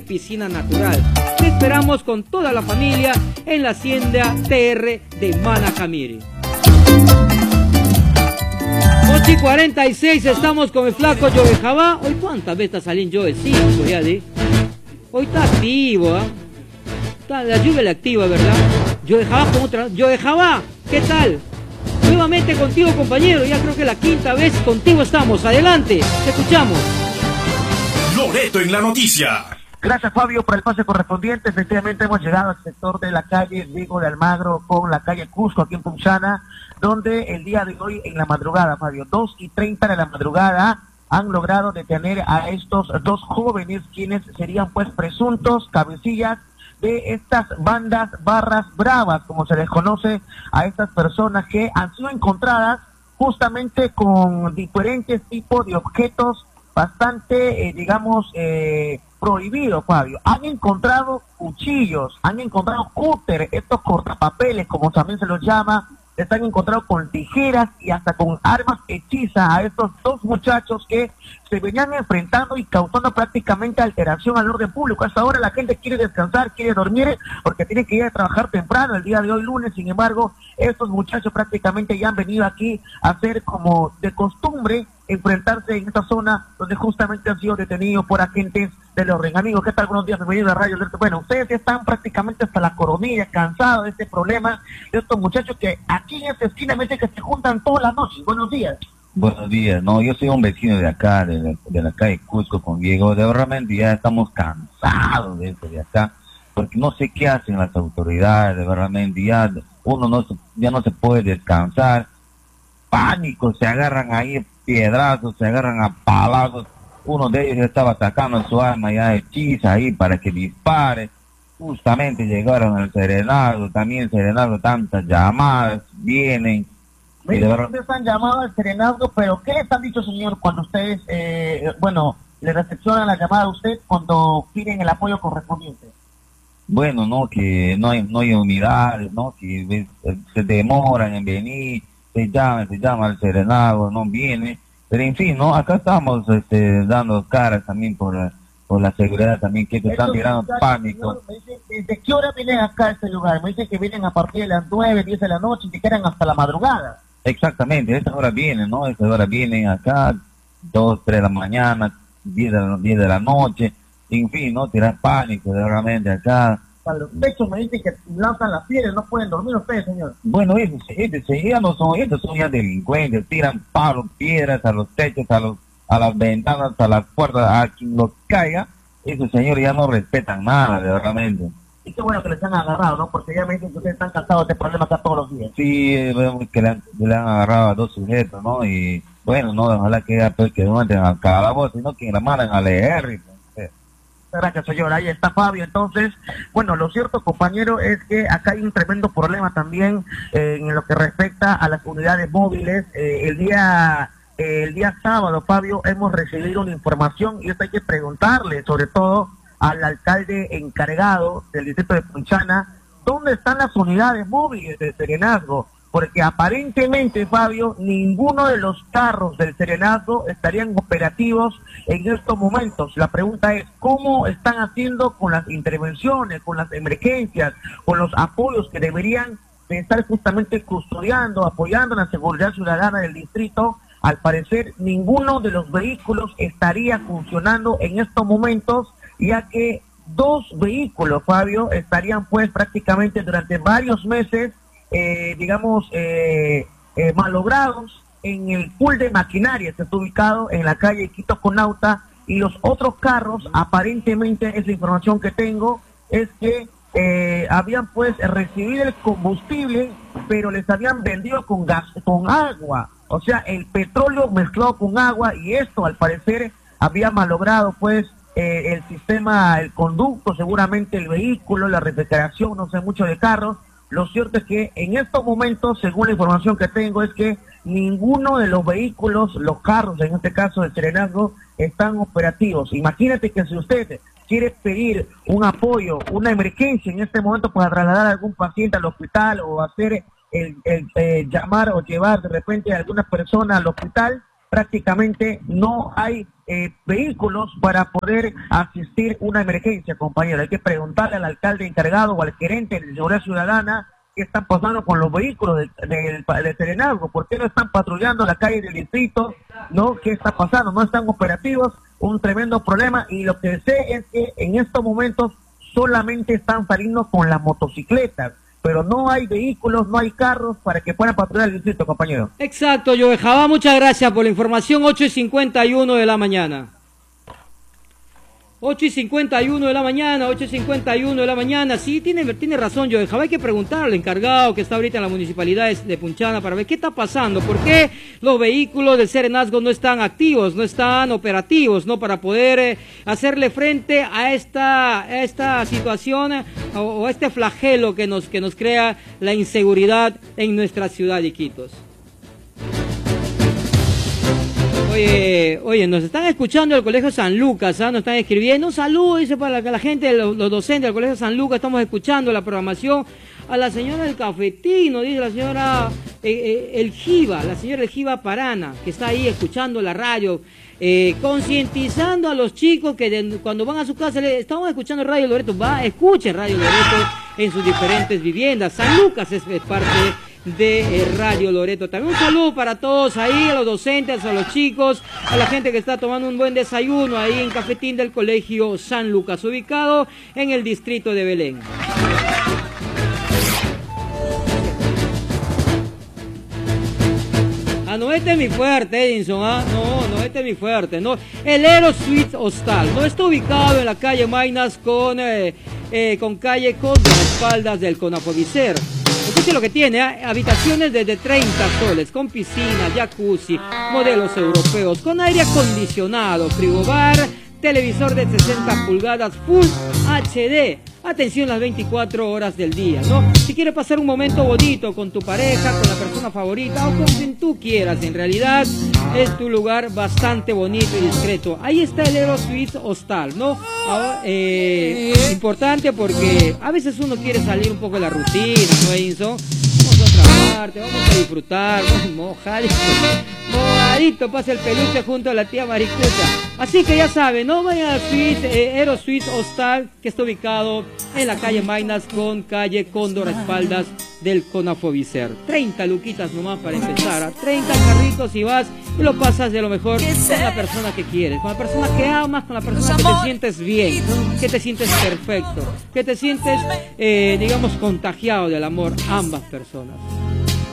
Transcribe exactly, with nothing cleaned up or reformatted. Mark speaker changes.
Speaker 1: piscina natural. Te esperamos con toda la familia en la hacienda T R de Manacamiri. ocho y cuarenta y seis, estamos con el flaco Joe Jabá. Hoy cuántas veces está saliendo Joe, cinco ya de. Hoy está activo, ¿eh? Está, la lluvia le activa, ¿verdad? Joe Jabá con otra. Joe Jabá, ¿qué tal? Nuevamente contigo, compañero, ya creo que la quinta vez contigo estamos. Adelante, te escuchamos.
Speaker 2: Loreto en la noticia.
Speaker 3: Gracias, Fabio, por el pase correspondiente. Efectivamente hemos llegado al sector de la calle Diego de Almagro con la calle Cusco aquí en Punchana, donde el día de hoy en la madrugada, Fabio, dos y treinta de la madrugada, han logrado detener a estos dos jóvenes quienes serían pues presuntos cabecillas de estas bandas barras bravas, como se les conoce a estas personas que han sido encontradas justamente con diferentes tipos de objetos bastante, eh, digamos, eh, prohibidos, Fabio. Han encontrado cuchillos, han encontrado cúter, estos cortapapeles, como también se los llama, están encontrados con tijeras y hasta con armas hechizas a estos dos muchachos que se venían enfrentando y causando prácticamente alteración al orden público. Hasta ahora la gente quiere descansar, quiere dormir, porque tiene que ir a trabajar temprano el día de hoy lunes. Sin embargo, estos muchachos prácticamente ya han venido aquí a hacer como de costumbre enfrentarse en esta zona donde justamente han sido detenidos por agentes del orden. Amigos, ¿qué tal? Buenos días, bienvenidos a Radio Alerta. Bueno, ustedes están prácticamente hasta la coronilla, cansados de este problema, de estos muchachos que aquí en esta esquina me dicen que se juntan todas las noches. Buenos días.
Speaker 4: Buenos días, no, yo soy un vecino de acá, de la, de la calle Cusco con Diego. De realmente ya estamos cansados de esto de acá, porque no sé qué hacen las autoridades, de realmente ya uno no se, ya no se puede descansar. Pánico, se agarran ahí piedrazos, se agarran a palazos. Uno de ellos ya estaba sacando su arma ya hechiza ahí para que dispare. Justamente llegaron al serenazgo, también el serenazgo, tantas llamadas, vienen.
Speaker 3: Ustedes han llamado al serenazgo, pero ¿qué les han dicho, señor, cuando ustedes, eh, bueno, le recepcionan la llamada a usted cuando piden el apoyo correspondiente?
Speaker 4: Bueno, no, que no hay, no hay unidades, no, que se demoran en venir, se llama, se llama al serenazgo, no viene, pero en fin, no, acá estamos este, dando caras también por, por la seguridad también, que te están tirando pánico.
Speaker 3: Me dice, ¿desde qué hora vienen acá a este lugar? Me dice que vienen a partir de las nueve, diez de la noche y que quedan hasta la madrugada.
Speaker 4: Exactamente, a esta hora vienen, ¿no? A esta hora vienen acá, dos, tres de la mañana, diez de la, diez de la noche, en fin, ¿no? Tirar pánico, de realmente acá.
Speaker 3: Para los techos me dicen que lanzan las piedras, no pueden dormir ustedes, señor.
Speaker 4: Bueno, estos, estos ya no son, estos son ya delincuentes, tiran palos, piedras a los techos, a los, a las ventanas, a las puertas, a quien los caiga. Esos señores ya no respetan nada, de realmente.
Speaker 3: Y qué bueno que les han agarrado, ¿no? Porque ya me dicen que ustedes están cansados de este problema acá todos los días.
Speaker 4: Sí, vemos que le han, le han agarrado a dos sujetos, ¿no? Y bueno, no, ojalá que, pues, que no entren al calabozo, sino que la manden a leer.
Speaker 3: Gracias, señor. Ahí está Fabio. Entonces, bueno, lo cierto, compañero, es que acá hay un tremendo problema también eh, en lo que respecta a las unidades móviles. Eh, el día eh, el día sábado, Fabio, hemos recibido una información y esto hay que preguntarle, sobre todo al alcalde encargado del distrito de Punchana, ¿dónde están las unidades móviles del serenazgo? Porque aparentemente, Fabio, ninguno de los carros del serenazgo estarían operativos en estos momentos. La pregunta es, ¿cómo están haciendo con las intervenciones, con las emergencias, con los apoyos que deberían de estar justamente custodiando, apoyando la seguridad ciudadana del distrito? Al parecer, ninguno de los vehículos estaría funcionando en estos momentos, ya que dos vehículos, Fabio, estarían pues prácticamente durante varios meses Eh, digamos, eh, eh, malogrados en el pool de maquinaria que está ubicado en la calle Quito Conauta, y los otros carros, aparentemente, esa información que tengo, es que eh, habían pues recibido el combustible, pero les habían vendido con gas, con agua, o sea, el petróleo mezclado con agua, y esto al parecer había malogrado pues eh, el sistema, el conducto, seguramente el vehículo, la refrigeración, no sé mucho de carros. Lo cierto es que en estos momentos, según la información que tengo, es que ninguno de los vehículos, los carros, en este caso del serenazgo, están operativos. Imagínate que si usted quiere pedir un apoyo, una emergencia en este momento para trasladar a algún paciente al hospital o hacer el, el eh, llamar o llevar de repente a alguna persona al hospital, prácticamente no hay eh, vehículos para poder asistir una emergencia, compañero. Hay que preguntarle al alcalde encargado o al gerente de seguridad ciudadana qué están pasando con los vehículos del de, de, de Serenazgo, por qué no están patrullando la calle del distrito, ¿no? ¿Qué está pasando? No están operativos, un tremendo problema, y lo que sé es que en estos momentos solamente están saliendo con las motocicletas, pero no hay vehículos, no hay carros para que puedan patrullar el distrito, compañero.
Speaker 1: Exacto, Joe Jabá, muchas gracias por la información. Ocho y cincuenta y uno de la mañana. ocho y cincuenta y uno de la mañana, ocho y cincuenta y uno de la mañana. Sí, tiene, tiene razón, Joe Jabá. Hay que preguntarle al encargado que está ahorita en la municipalidad de Punchana para ver qué está pasando. ¿Por qué los vehículos del Serenazgo no están activos, no están operativos, no para poder eh, hacerle frente a esta, a esta situación eh, o, o este flagelo que nos, que nos crea la inseguridad en nuestra ciudad, Iquitos? Oye, oye, nos están escuchando del Colegio San Lucas, ¿ah? Nos están escribiendo, un saludo, dice, para la, la gente, los, los docentes del Colegio San Lucas, estamos escuchando la programación. A la señora del cafetino, dice la señora eh, eh, El Jiva, la señora El Jiva Parana, que está ahí escuchando la radio, eh, concientizando a los chicos que de, cuando van a su casa, le, estamos escuchando Radio Loreto, va, escuchen Radio Loreto en sus diferentes viviendas. San Lucas es, es parte de Radio Loreto. También un saludo para todos ahí, a los docentes, a los chicos, a la gente que está tomando un buen desayuno ahí en Cafetín del Colegio San Lucas, ubicado en el distrito de Belén. Ah, no, este es mi fuerte, Edinson, ¿ah? No, no, este es mi fuerte, no. El Ero Suites Hostal, no está ubicado en la calle Mainas con, eh, eh, con calle con las espaldas del Conafovicer. Escuche lo que tiene, ¿eh? Habitaciones desde treinta soles, con piscina, jacuzzi, modelos europeos, con aire acondicionado, frigobar, televisor de sesenta pulgadas Full H D. Atención las veinticuatro horas del día, ¿no? Si quieres pasar un momento bonito con tu pareja, con la persona favorita o con quien tú quieras, en realidad es tu lugar bastante bonito y discreto. Ahí está el Ero Suites Hostal, ¿no? Ahora, eh, importante porque a veces uno quiere salir un poco de la rutina, ¿no, Edinson? Vamos a otra parte, vamos a disfrutar, vamos mojadito, mojadito, pasa el peluche junto a la tía Maricuta. Así que ya saben, no vayan al Suite, eh, Ero Suites Hostal, que está ubicado en la calle Mainas con calle Cóndor a espaldas del Conafovicer. treinta luquitas nomás para empezar, a treinta carritos y vas y lo pasas de lo mejor con la persona que quieres, con la persona que amas, con la persona que te sientes bien, que te sientes perfecto, que te sientes, eh, digamos, contagiado del amor, ambas personas.